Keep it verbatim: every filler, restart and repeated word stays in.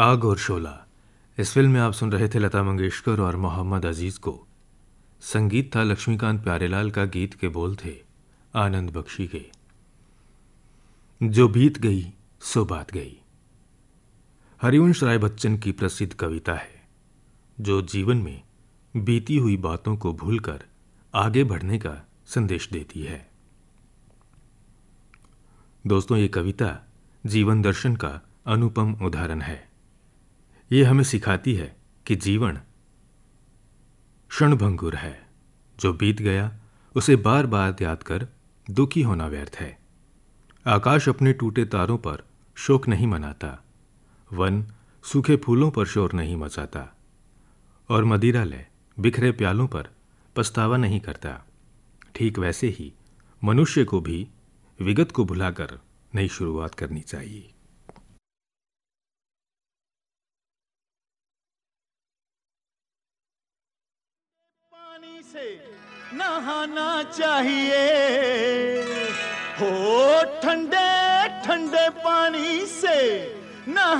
आग और शोला। इस फिल्म में आप सुन रहे थे लता मंगेशकर और मोहम्मद अजीज को। संगीत था लक्ष्मीकांत प्यारेलाल का, गीत के बोल थे आनंद बख्शी के। जो बीत गई सो बात गई हरिवंश राय बच्चन की प्रसिद्ध कविता है, जो जीवन में बीती हुई बातों को भूलकर आगे बढ़ने का संदेश देती है। दोस्तों, ये कविता जीवन दर्शन का अनुपम उदाहरण है। ये हमें सिखाती है कि जीवन क्षणभंगुर है। जो बीत गया उसे बार बार याद कर दुखी होना व्यर्थ है। आकाश अपने टूटे तारों पर शोक नहीं मनाता, वन सूखे फूलों पर शोर नहीं मचाता, और मदिरालय बिखरे प्यालों पर पछतावा नहीं करता। ठीक वैसे ही मनुष्य को भी विगत को भुलाकर नई शुरुआत करनी चाहिए। पानी से नहाना चाहिए हो, ठंडे ठंडे पानी से नहा